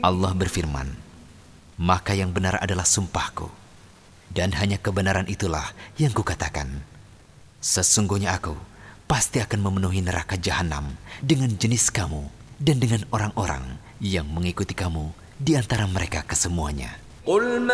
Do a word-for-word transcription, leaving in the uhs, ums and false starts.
Allah berfirman, maka yang benar adalah sumpahku, dan hanya kebenaran itulah yang kukatakan. Sesungguhnya aku pasti akan memenuhi neraka jahanam dengan jenis kamu dan dengan orang-orang yang mengikuti kamu di antara mereka kesemuanya.